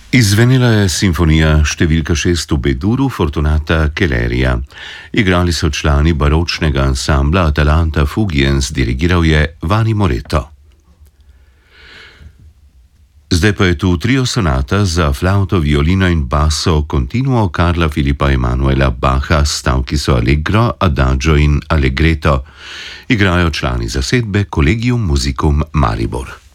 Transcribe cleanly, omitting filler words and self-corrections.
Izvenela je simfonija številka 6 v B-duru Fortunata Kellerija. Igrali so člani baročnega ansambla Atalanta Fugiens, dirigiral je Vani Moreto. Zdaj pa je tu trio sonata za flauto, violino in basso continuo Karla Filipa Emanuela Bacha, stavki so Allegro, Adagio in Allegretto. Igrajo člani zasedbe Collegium Musicum Maribor.